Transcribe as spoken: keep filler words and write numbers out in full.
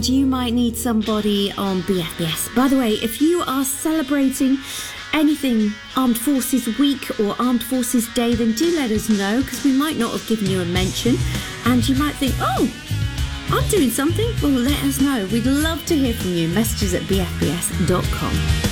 and you might need somebody on B F B S. By the way, if you are celebrating anything Armed Forces Week or Armed Forces Day, then do let us know, because we might not have given you a mention, and you might think, oh, I'm doing something. Well, let us know. We'd love to hear from you. Messages at b f b s dot com.